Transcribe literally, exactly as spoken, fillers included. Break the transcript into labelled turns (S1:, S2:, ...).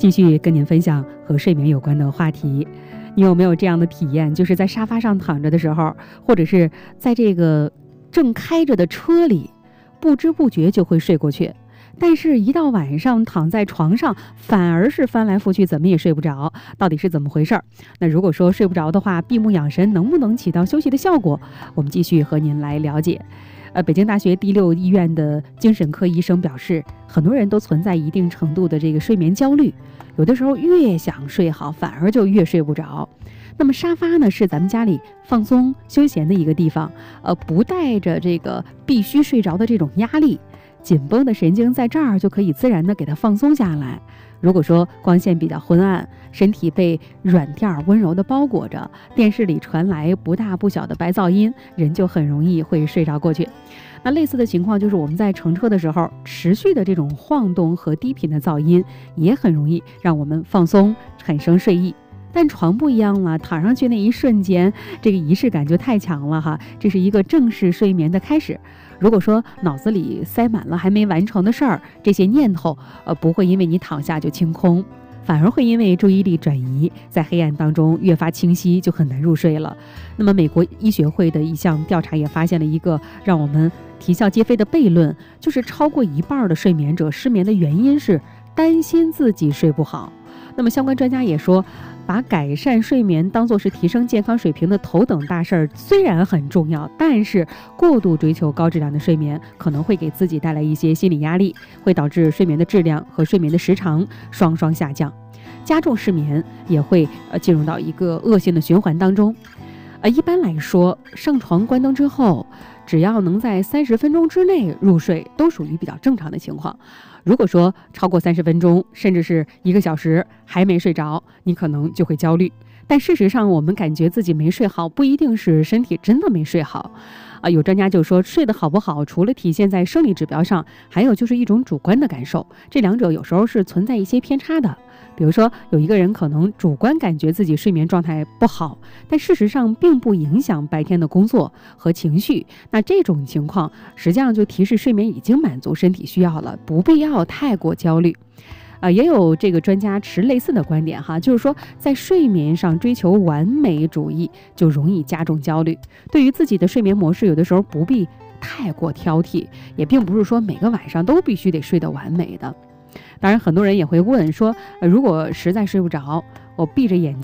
S1: 继续跟您分享和睡眠有关的话题。你有没有这样的体验，就是在沙发上躺着的时候，或者是在这个正开着的车里，不知不觉就会睡过去，但是一到晚上躺在床上反而是翻来覆去怎么也睡不着，到底是怎么回事？那如果说睡不着的话，闭目养神能不能起到休息的效果？我们继续和您来了解。呃，北京大学第六医院的精神科医生表示，很多人都存在一定程度的这个睡眠焦虑，有的时候越想睡好，反而就越睡不着。那么沙发呢，是咱们家里放松休闲的一个地方，呃，不带着这个必须睡着的这种压力，紧绷的神经在这儿就可以自然的给它放松下来。如果说光线比较昏暗，身体被软垫温柔的包裹着，电视里传来不大不小的白噪音，人就很容易会睡着过去。那类似的情况就是我们在乘车的时候，持续的这种晃动和低频的噪音也很容易让我们放松，产生睡意。但床不一样了，躺上去那一瞬间，这个仪式感就太强了哈，这是一个正式睡眠的开始。如果说脑子里塞满了还没完成的事儿，这些念头呃不会因为你躺下就清空，反而会因为注意力转移，在黑暗当中越发清晰，就很难入睡了。那么美国医学会的一项调查也发现了一个让我们啼笑皆非的悖论，就是超过一半的睡眠者失眠的原因是担心自己睡不好。那么相关专家也说，把改善睡眠当作是提升健康水平的头等大事儿，虽然很重要，但是过度追求高质量的睡眠可能会给自己带来一些心理压力，会导致睡眠的质量和睡眠的时长双双下降，加重失眠，也会呃进入到一个恶性的循环当中。呃，一般来说，上床关灯之后，只要能在三十分钟之内入睡，都属于比较正常的情况。如果说超过三十分钟，甚至是一个小时还没睡着，你可能就会焦虑。但事实上，我们感觉自己没睡好，不一定是身体真的没睡好。啊，有专家就说，睡得好不好，除了体现在生理指标上，还有就是一种主观的感受，这两者有时候是存在一些偏差的。比如说，有一个人可能主观感觉自己睡眠状态不好，但事实上并不影响白天的工作和情绪。那这种情况实际上就提示睡眠已经满足身体需要了，不必要太过焦虑。啊、呃，也有这个专家持类似的观点哈，就是说在睡眠上追求完美主义，就容易加重焦虑。对于自己的睡眠模式，有的时候不必太过挑剔，也并不是说每个晚上都必须得睡得完美的。当然，很多人也会问说，呃，如果实在睡不着，我闭着眼睛